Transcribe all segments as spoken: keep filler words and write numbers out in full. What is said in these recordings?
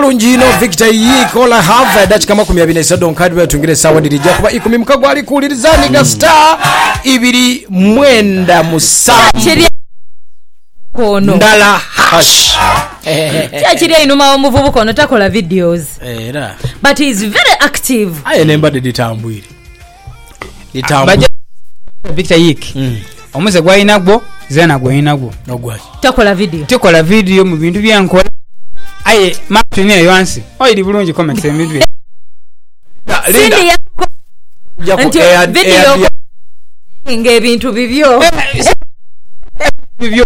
bulungi ino Victor yikola have dachi kama kumi abiri n'esatu nkadwe tungire sawa dirija kuba ikumi mukagwa ali kulirizani ga star ibiri mwenda musanvu kono ndala hash Chachiria inuma omuvubuko ono takola videos era but he is very active. aye nemba de ditambwire ditambwire Victor Yik omuze gwa inagbo zena gwa inagbo nogwaji takola video takola video mu bintu byankola aye maptu ne yansi oyiri bulungi comment emidwe Cindy ya video nge bintu bibyo bibyo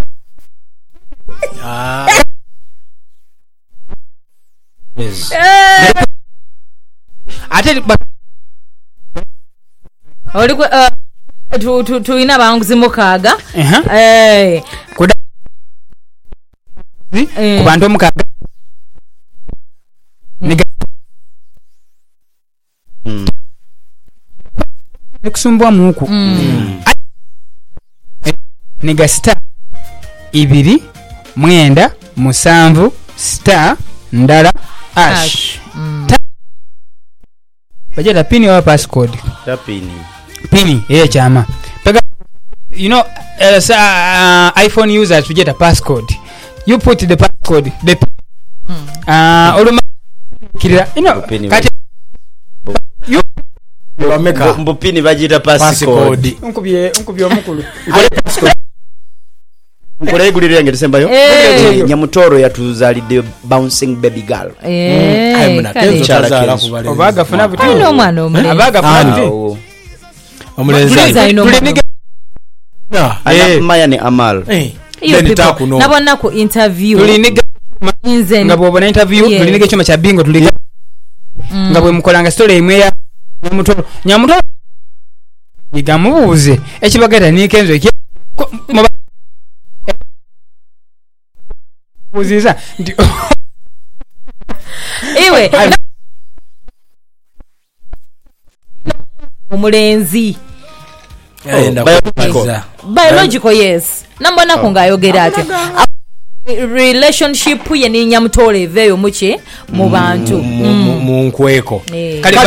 ah yes ate oli tu tu tu ina banguzi mukaga eh kuda kubantu mukaga niga mm nikusumbwa muku niga star ibiri mwenda musanvu star ndala ash bajeta pini wa passcode ta pini pini eh chama pega you know uh, uh, iPhone users bajeta passcode you put the passcode the ah uh, oluma kira you know kati you wameka mbupini bajita passcode nkubye nkubye omukulu nkole igulire yange December yo nyamutoro yatuzalide bouncing baby girl eh ayimuna kenzo tazala kubale obaga funa buti no mwana omule abaga funa buti omuleza tuliniga na eh maya ni amal eh then takuno nabona ku interview tuliniga inze ngabo bona interview tuliniga chuma cha bingo tuliga ngabo mukolanga story imwe ya nyamutoro nyamutoro igamubuze ekibagata ni kenzo iki uziza iwe omulenzi biological biological yes nambona ko ngayogera ati relationship ye ni nyamutole veyo muche mu bantu mu nkweko kali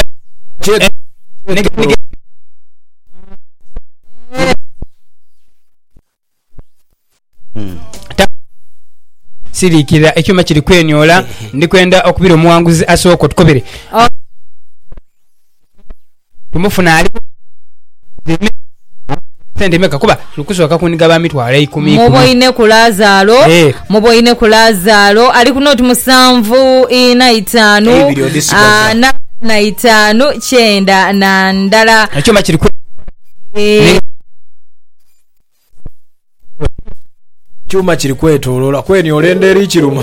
sirikira ekyuma kiri kwenyola ndikwenda okubira omuwanguzi asoko tukobere tumufuna ali sende meka kuba lukusoka kuniga ba mitwala ikumi muboine kulazalo muboine kulazalo ali kuno tumusanvu ina itanu na na itanu chenda na ndala ekyuma kiri chuma kiri kwetolola kweni olenderi kiruma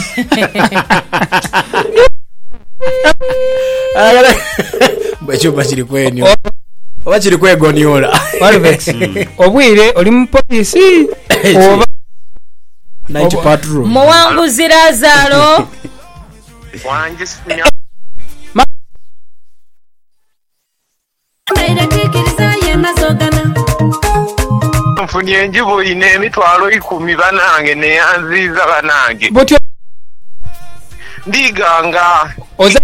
agala bachuma kiri kweni oba kiri kwegoniola Walvex obwire oli mu police oba night patrol muwangu zirazalo wangi sinya Maida kikiriza yena zogana mfunye njibo ine emitwalo ikumi banange ne yanziza banange botyo ndiganga oza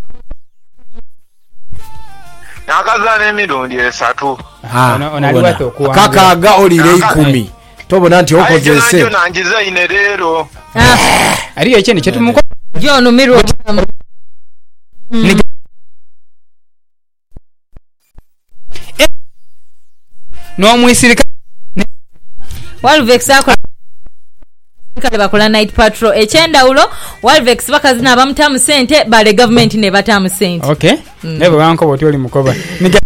nakazana emirundi esatu kakaga olire ikumi tobona nti okozese ayo nangiza ine rero ariyo ekindi kyetumuko John Miro no mwisirika Walvex akola kale bakola night patrol echenda ulo Walvex bakazina abamutamu sente bale government ne batamu sente okay mm. Nebo wanko boti oli mukoba niga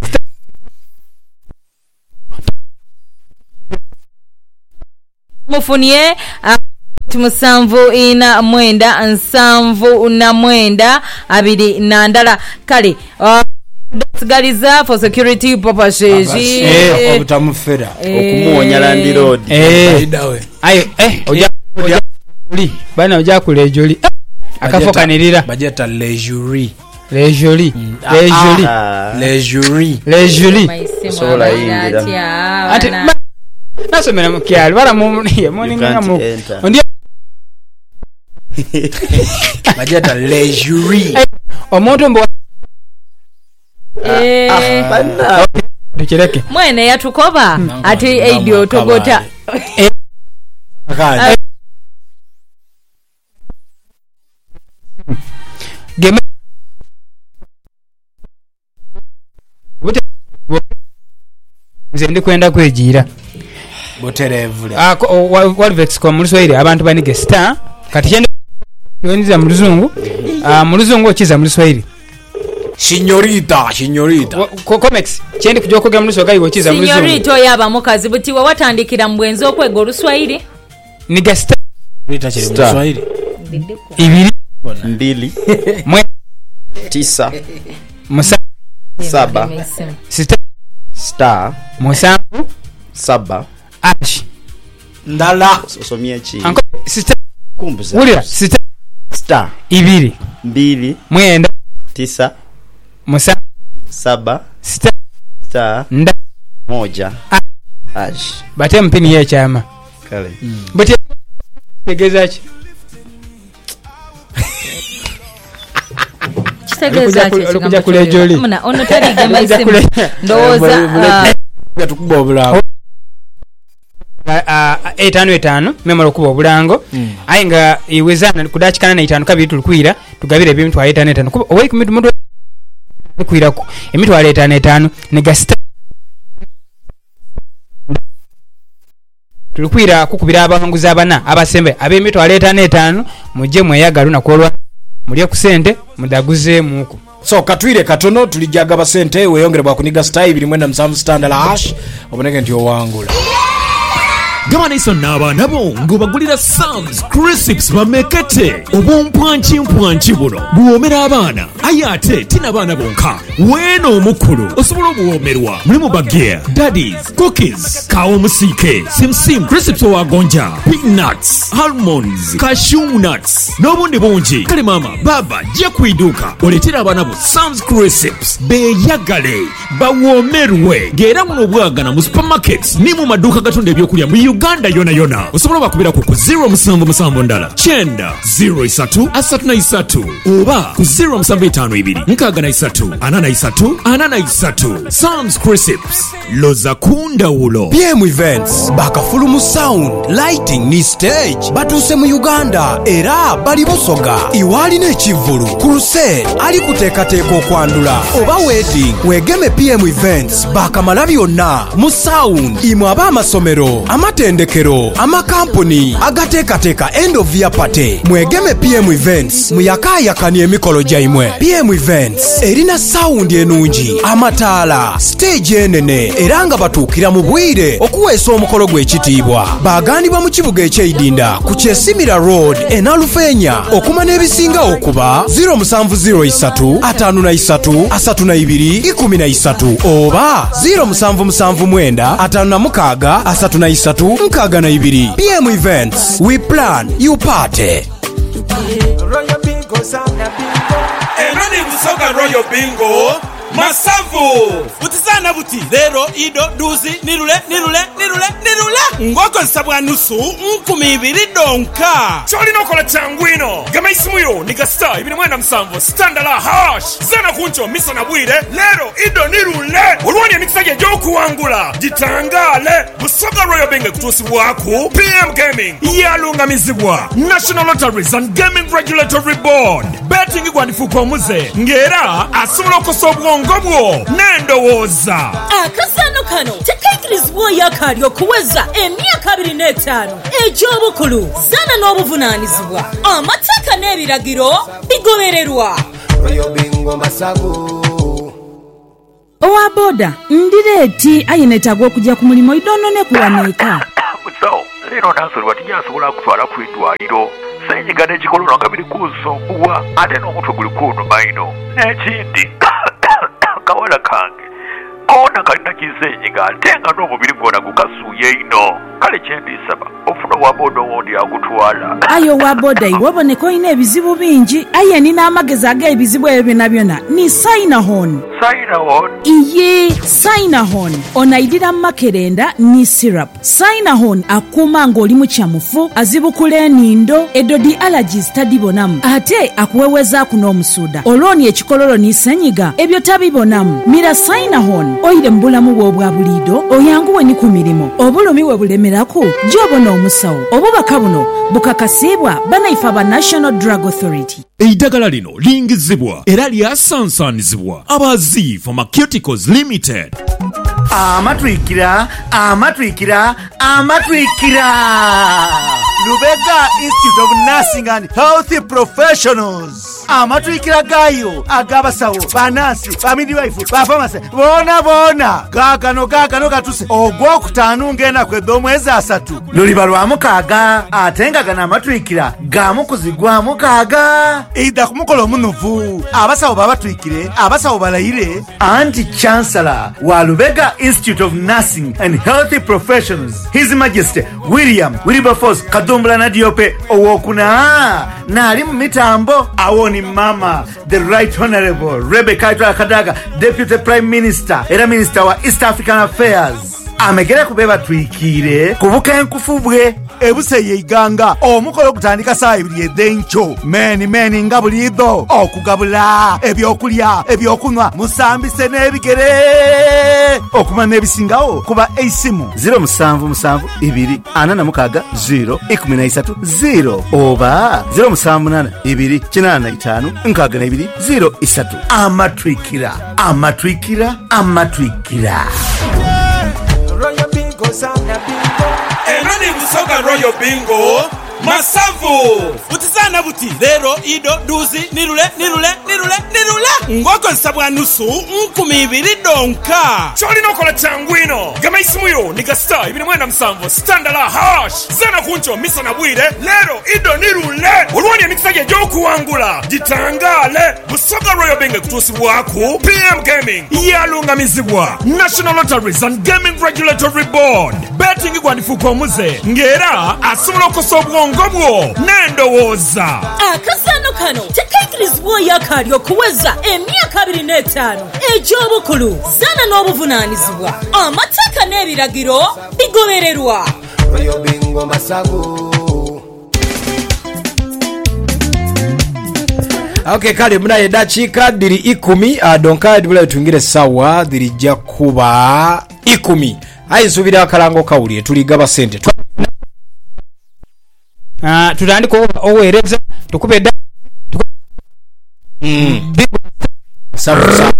mufunie tumusanvu ina mwenda nsanvu na mwenda abiri na ndala kale uh, Galiza for security purposes eh obutamufera okumuonya land road eh ayo eh oja oli bana oja kule joli akafokanirira bajeta leisure leisure leisure leisure leisure sola yingira ati nasomera mukyali bara mu morning nga mu ndi bajeta leisure omuntu mbo Eh, Bana. tukireke mwene yatukoba ati eidio togota Akali. geme Bute- nze ndi kwenda kwejiira Buterevule. Ah, ko- o- wa- Walvex kwa mu Luswahili abantu banige star kati kyende yoniza mu Luzungu ah, mu Luzungu okiza mu Luswahili Signorita, signorita. Wa- ko- comex kyende kujja okugera mu Luswahili okiza mu Luzungu sinyorito yaba mukazi buti wa watandikira mu bwenzi okwega oluswayiri niga star Rita chiri mu Star. Swahili. ibiri Mbili. mwe Tisa. musa Saba. sita Star. musanvu Saba. ash Ndala. Osomia chi. anko sita Kumbuza. wulira sita Star. ibiri Mbili. mwenda Tisa. musanvu Saba. sita Star. nda Moja. Ah. Ash. bate mpini yekyama Kale. buti tegeza ki kitegeeza Olikuja ku- olikuja kule Jolly. muna ono taligema Olikuja isimu kule- ndowooza Tukuba obulawo. etaano etaano memala okuba obulango aye nga iwezana kudakikana na itaano kabiri tulikwira tugabira eby'emitwalo etaano etaano kuba owaikumi tumuntu likwiraku emitwalo etaano etaano negasita tulikwira kukubira abawanguzi abana abasembe ab'emitwalo etaano etaano mujje mweyagala nakwolwa mulye ku sente mudaguzeemuku So katwire katono tulijaga basente weyongere bakuniga star ibiri mwenda musanvu standard hash oboneke nti owangula. gabana iso n'abaana bo ng'obagulira Sam's Crisps bamekete obumpwankimpwanki buno buwoomera abaana aye ate tina abaana bonka weeno omukulu osobola obuwoomerwa mulimu bageya daddies cookies kawo omusiike simsim crisps owagonja peanuts almonds cashew nuts n'obundi bungi kale maama baba jja ku iduuka oleetera abaana bo Sam's Crisps beeyagale bawoomerwe ng'era muno obwagana mu supermarkets ne mu maduuka gatunda ebyokulya mu Uganda yona yona osobola bakubira ku ku zero musanvu musanvu ndala kyenda zero isatu asatu na isatu oba ku zero musanvu etaano ibiri nkaaga na isatu ana na isatu ana na isatu Sam's Crisps loza kundawulo. P M Events bakafulumu sound lighting ni stage batuuse mu Uganda era bali Busoga iwali n'ekivvulu crusade ali kuteekateeka okwandula oba wedding wegeme P M Events bakamala byonna mu sound imwe ab'amasomero amatendekero amakampuni agateekateeka end of year party mwegeme P M Events muyakaayakani emikolo gyaimwe. P M Events erina sound enungi amataala stage enene era nga batuukira mu bwire okuweesa omukolo gw'ekitiibwa baagandibwa mu kibuga eky'eidinda ku kyesimira road enalufeenya okuma n'ebisinga okuba zero musanvu zero isatu ataano na isatu asatu na ibiri ikumi na isatu oba zero musanvu musanvu mwenda ataano na mukaaga asatu na isatu nkaaga na ibiri. P M Events we plan you party. eno ni Busoga Royal Bingo masavu butizana buti lero ido duzi nirule nirule nirule nirule ngokozesa bwa nusu nkumi ibiri donka kyolina okola kyangu ino gama isimu yo niga star ibiri mwenda musanvu standard hash zana kuncho misa na bwire lero ido nirule olwani emikisa gye gy'okuwangula gitangale. Busoga Royal Bingo kutuusibwaku P M Gaming yalungamizibwa National Lotteries and Gaming Regulatory Board. Betting gwandifuuka omuze ng'era asobola okukosa obwongo bwo n'endowooza. Akasano kano tekaikirizibwayo akaali okuweza emyaka abiri n'etaano egy'obukulu zana n'obuvunaanyizibwa amateeka n'ebiragiro bigobererwa. owa boda ndireeti ayinetagwa okujja ku mulimu idono ne kuwaneeka musawo leero nansolwa tinyasobola kutwala ku eddwaliro senyiga n'ekikololo nga biri kunsumbuwa ate n'omutwe guli kunnuma ino n'ekindi kawala kange koona kalina kinsenyiga ate nga n'omubiri gwona gukasuuye ino kale kyendisaba ofuna waboda wondi akutwala ayo waboda iwaboneka olina ebizibu bingi aye nina amagezi ag'ebizibu ebyo byonna byonna ni Sinahon. Sinahon? Iye Sinahon onaidira makerenda ni syrup. Sinahon akuma ng'oli mu kyamufu azibukula enindo edodi allergies tadibonamu ate akuweweza kuno omusuda olwoni ekikololo ni senyiga ebyo tabibonamu. Mira Sinahon oyire mu bulamu bwo obwa buliido oyanguwe ni ku mirimu obulumi we bulemeraku gy'obona omusawo obubaka buno bukakasibwa banaife aba National Drug Authority. Eddagala lino lingizibwa era lyasansanizibwa Abazi Pharmaceuticals Limited. Amatwikira, amatwikira, amatwikira. Lubega Institute of Nursing and Health Professionals. Amatwikira gayo agabasawo banansi bamidwife bafamase bona bona gagano gagano gatuse ogwokutaano ngenda kwedda omwezi asatu luliba lwa mukaaga atenga gana amatwikira gamukuzigwa mukaaga ida kumukola omunuvu abasawo babatwikire abasawo balayire anti chancellor wa Lubega Institute of Nursing and Health Professionals His Majesty William Wilberforce Kadumbula Nadiope owokuna nali mu mitambo awoni mama the right honorable Rebecca Kadaga Deputy Prime Minister era Minister wa East African Affairs amegera kubeba twikire kubuka enkufu bwe ebuse yeiganga omukolo kutandika saa ibiri edencho meni meni ngabulido okugabula ebyokulya ebyokunwa musambise n'ebigere okumana ebisingawo kuba eisimu zero musanvu musanvu ibiri ana na mukaga zero ikumi na isatu zero oba zero musanvu nana ibiri kinana itanu nkaga na ibiri zero isatu. Amatwikira amatwikira amatwikira Enani Busoga Royal Bingo Masavu Utizana buti Lero ido duzi nirule nirule nirule nirule Ngoko nsabwa nusu nkumi ibiri donka Choli nokola changwino Gama isimuyo Nika star ibini mwenda msamvo Standala hash Zana kuncho misa na bwire Lero ido nirule Uruwani ya mikisage joku wangula Jitangale Busoga Royal Bingo kutusi waku P M Gaming Yalunga mizibwa National Lotteries and Gaming Regulatory Board Betting igwandifuko muze Ngera asumula kusobwa ngobwo nendowoza akasano kano tekaikirizibwa yakalyo kuweza emyaka abiri n'etaano egy'obukulu zana n'obuvunaanyizibwa amateeka n'ebiragiro bigobererwa. Okay, kale mnaye dakiika diri ikumi uh, donka dibula tungire sawa dirijja kuba ikumi ayisubira akalango kawulire tuligaba sente Uh, tutandika owereza tukube da mm. Sawa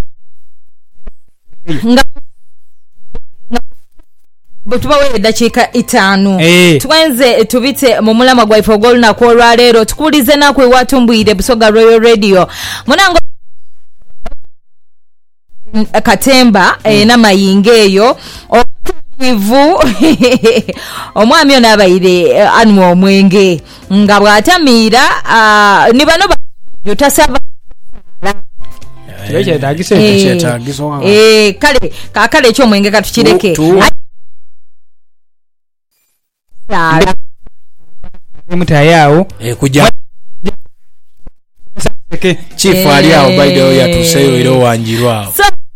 nga tubawe dakiika itaano hey. Twenze tubite mu mulama gwaife ogw'olunaku olwaleero tukuulize nakwe watumbwire Busoga Royal Radio munango Katemba mm. e, namayinga eyo ivu omwami ono abaire anwa omwenge nga bw'atamiira uh, ni bano yotasaba eh kale kakale ekyo omwenge katukireke sala mutayawo eh kujja chief ali awo by the way yatuseyo ilo wanjirwa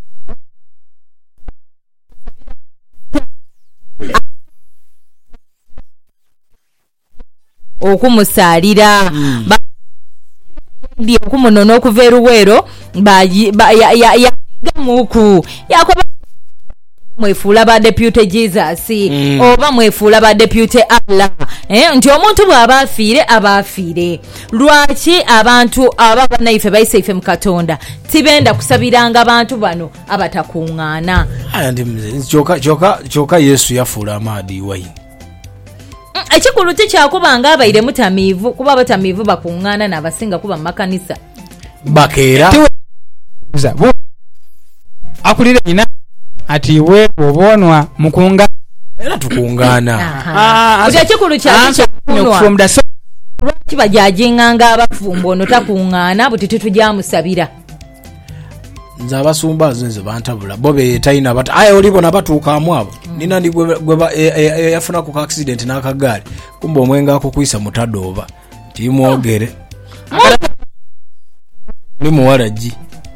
okumusalira mm. Ndi okumunono okuva eruwero ba ya ya ya muku yakoba mwefuula ba deputy Jesus mm. Oba mwefuula ba deputy Allah eh nti omuntu bw'aba afiire aba afiire lwaki abantu ababa naife bayise ife mukatonda tibenda kusabiranga abantu bano abatakuŋŋaana aya ndi choka choka choka Yesu yafuula amadi wayi ekikulu kyakubanga abaire mutamivu kuba abatamivu bakuŋŋaana n'abasinga kuba mu makanisa bakeera akulira ina ati we obonwa mukunga era tukuŋŋaana ah ekikulu kyakunwa lwaki bajajinganga abafumbo ono takuŋŋaana buti tutujyamusabira nze abasumba nze bantabula bo beetaina bati aye olibona batuukaamu abo nina ndi gwe yafuna ku accident n'akagaali kumbe omwenge ako kuyisa mutadde oba timwogere oli muwalagi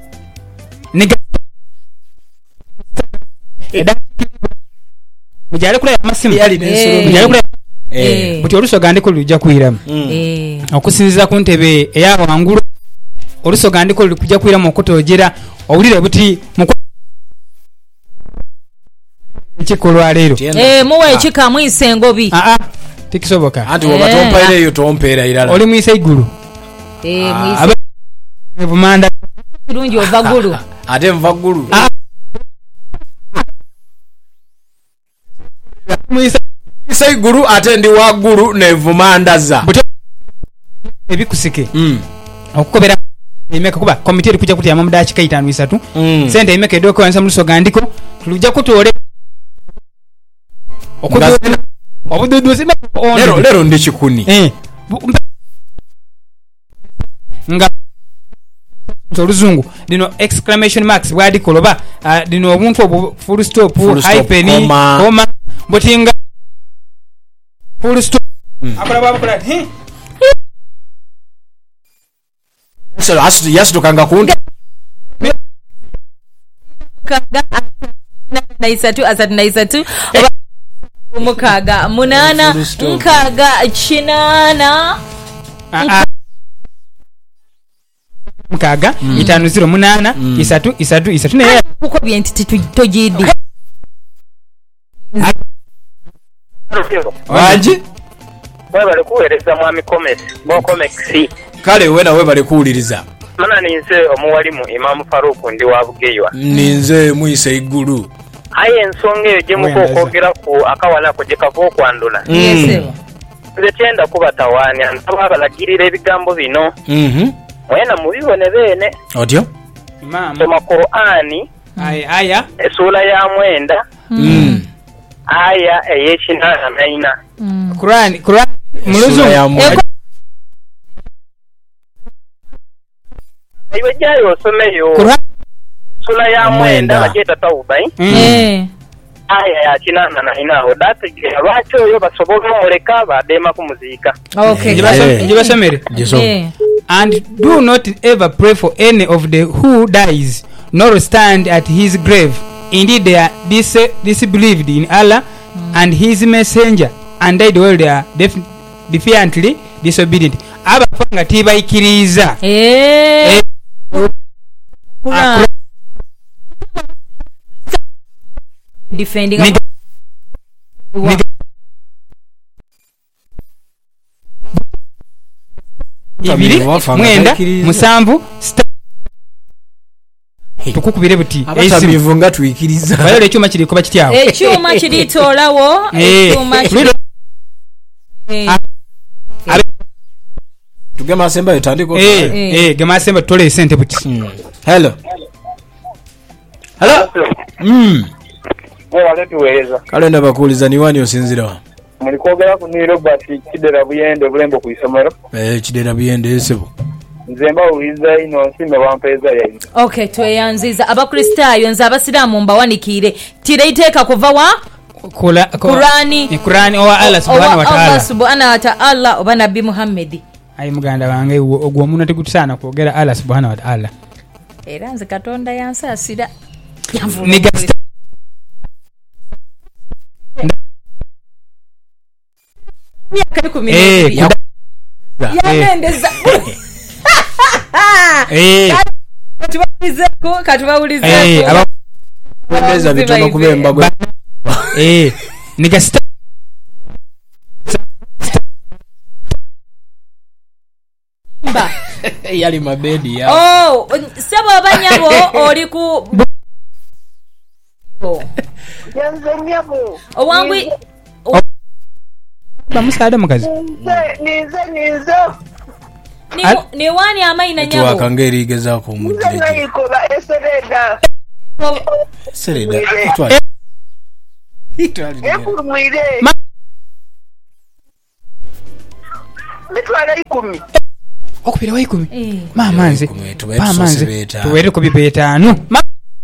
mujale kula amasimu mujale kula buti olusoga ndiko lujja kwiramu okusinziza ku ntebe eyabo wangulu olusoga ndiko lujja kwiramu okutojera owulire buti kikolwa leero eh muwe ekika mwise engobi a a tikisoboka anti oba tompaire eyo tompeera irala oli mwise igulu eh mwise ebumanda kirungi ova gulu ate mva gulu mwise mwise igulu ate ndi wa gulu nevumandaza ebikusike mm okukobera imeka kuba komite kuja kuti amamu dakika itano isatu mm. sente imeka edoko yansa musoga ndiko tulujja kutole okudodo obudodo sima lero lero ndi kikuni eh nga oluzungu dino exclamation marks bwadi koloba uh, dino omuntu obu full stop hyphen koma botinga full stop mm. akola baba kola he so asu yasu kanga kunde kaga na isatu asatu na isatu mukaga munana nkaga chinana mukaga itano zero munana isatu isatu isatu ne kuko byenti tojidi waji bale kuwereza mwami comments mo comments kale wena we bale kuuliriza mana ninze omuwalimu Imam Faruku ndi wabugeywa ninze mwise igulu aye ensonga eyo gye mukookogera ku akawala ko gye kava okwandula yesebo nze kyenda kubatawanya nsaba abalagirira ebigambo bino mhm mwena mubibone beene otyo imam soma Qur'ani aya aya esula ya mwenda mm aya ey'ekinana naina Qur'ani Qur'ani muluzungu iwe jayo osomeyo Qur'ani sula ya mwenda bageta tauba eh aya ya kinana naina odate lwaki oyo basobola omuleka badema kumuziika okay njibasomere eh and do not ever pray for any of the who dies nor stand at his grave indeed they are dis disbelieved in Allah mm. and his messenger and died while they are def- defiantly disobedient abafanga tibaikiriza eh eh kuna defending Nig- Nig- ibiri mwenda musanvu tukukubire buti abatabivu nga tuyikiriza bayole ekyuma kiri kuba kityawo ekyuma kiritolawo ekyuma tugema semba yotandiko eh eh gema semba tole sente buti hello hello mm wale tuweza kale ndabakuuliza ni wani osinzira mulikwogera ku Niro basi kidera buyende bulembo ku isomero eh kidera buyende esebo nzemba uliza ino nsimbe bampeza yayi okay tweyanziza abakristaayo nze abasiraamu mbawanikire tireiteeka kuva wa kula Qur'ani Qur'ani owa Allah subhanahu wa ta'ala Allah subhanahu wa ta'ala oba Nabii Muhammad ayi muganda wange ogwo omuntu atikutusana kwogera Allah subhanahu wa ta'ala era nze Katonda yansasira niga miaka kumi eh yanendeza eh katubawulizeko katubawulizeko eh abawuleza bitono kubemba gwe eh niga sta mba yali mabedi ya oh sebo abanyabo oli ku yanze nyabo owangwi bamusada mukazi nize nize ni ni wani amaina nyabo tuwakangeri igezako mugire nayikola esereda sereda itwa mitwala ikumi okubira wa ikumi Eh. mama nze Ikumi, tubaye mama tusose nze beetaano. tuwere ku bibeetaano Ma-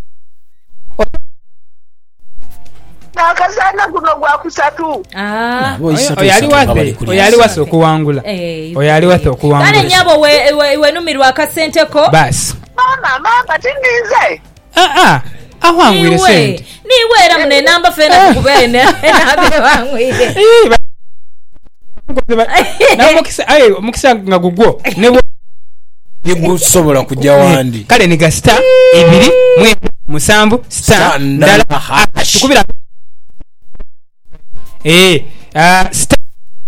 n'akazaana guno gwa kusatu Ah. oyo oyo ali wase oyo ali wase okuwangula Eh, oyo ali wase kale okuwangula nyabo we- we- wenumirwa akasenteko basi maama maama tindize aa awangwire niwe sente niwe era mune namba fena tukubere nabe bangwire namukisa aye omukisa nga gugwo ne nigusobola kujja wandi kale ni gasita ebiri mwenda musanvu sita ndala hash tukubira eh ah sita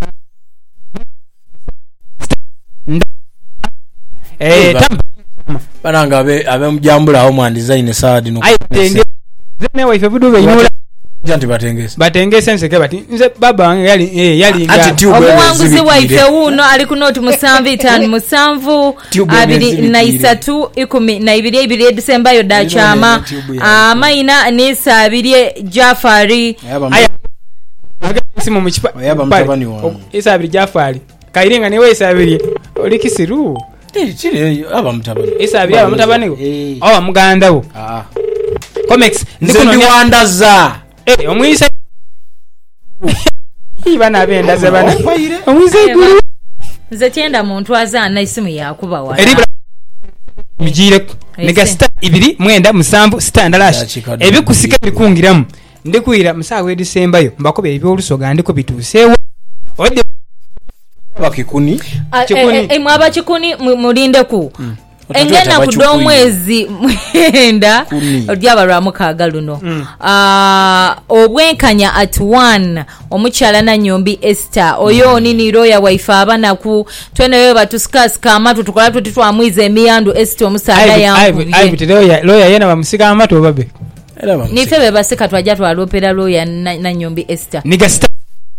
eh tamba bananga abe abemujambula aho mwa design saadi no aye tenge zene wife budube inula janti batengese batengese nseke bati nze baba wange yali eh yali nga omuwanguzi waife wuno ali ku noti musanvu itaano musanvu abiri na isatu ikumi na ibiri ibiri edisemba yo dachama amaina nisa abiri Jafari aya agasimu mu kipa yaba mtabani wangu isa abiri Jafari kairinga niwe isa abiri olikisiru tiri tiri aba mtabani isa abiri aba mtabani oh muganda wo ah comics nze ndiwandaza eh omwisa ibana bendaze bana omwisa iguru nze tienda muntu azana isimu yakuba wala eribra mijire nega star ibiri mwenda musanvu star ndalash ebikusika bikungiramu ndikuira musawe December yo mbakobe ebyolusoga ndiko bituseewo ode bakikuni kikuni eh mwaba kikuni mulinde ku engena kudo mwezi mwenda odyaba lwa mukaga luno ah obwenkanya at one omukyala na nyombi Esther oyo nini roya wife abana ku tweneyo batuskas kama tutukola tuti twamwize emiyandu Esther omusala yangu ai bitiroya roya yena bamusika amato babe nife be basika twaja twalopera roya na, na nyombi Esther niga star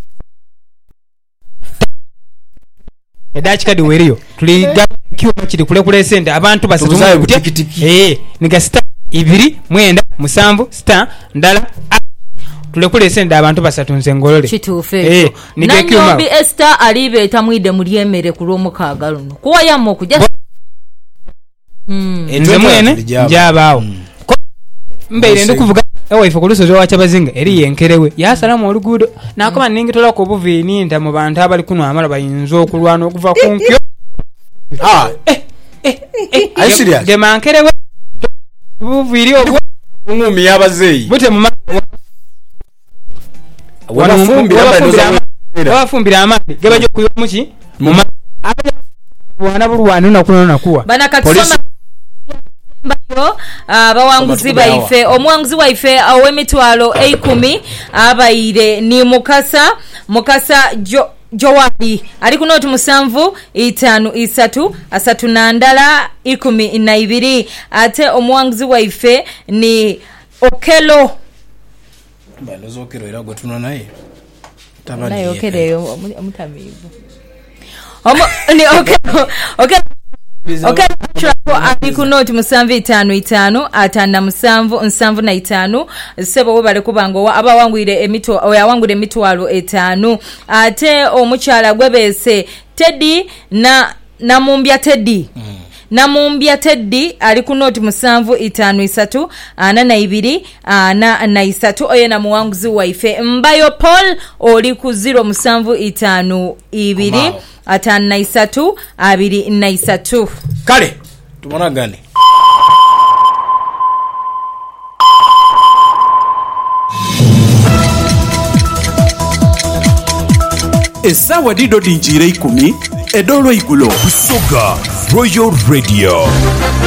edachi kadi weriyo tuliga kiwa kiri kule kule sente abantu basatu eh niga star ibiri mwenda musanvu star ndala tule kule sente abantu basatu nzengolole kitufe eh niga kiwa nyombi Esther alibe tamwide mulyemere ku lwomukaga luno kuwa yammo kujja mm enze mwene njabaawo mbeire ndikuvuga ewa ife kulusozo wacha bazinga eri yenkerewe ya salamu olugudo nakoma ningi tola ko buvini nda mu bantu abali kuno amala bayinzo okulwana okuva kunkyo ah eh eh eh are serious de mankerewe buviri obwo umumi yabazeyi bute mu wana fumbira abanoza wafumbira amadi gebaje kuyo muki mu wana bulwana nakuno nakuwa bana katsoma bayo abawanguzi baife omwanguzi waife awemitwalo ekumi abaire ni mukasa mukasa jo Jowali ali kunoti musanvu itaano isatu asatu na ndala ikumi na ibiri ate omwanguzi waife ni Okelo bandozo Okelo era gotuna naye tabani naye Okelo yo mutamivu omo ni Okelo Okelo Okay, chako ali kunoti musanvu itaano itaano atanda musanvu nsanvu na itaano sebo webale kubango aba wangwire emito oya wangwire emitwalo etaano ate omukyala gwebese Teddy na namumbya Teddy mm. namumbya Teddy ali kunoti musanvu itaano isatu ana na ibiri ana na isatu oye na muwanguzi waife Mbayo Paul oli ku zero musanvu itaano ibiri Omao. Atana na isatu abiri na isatu kale tumona gani esawa dido dinjire ikumi edolo igulo Busoga Royal Radio.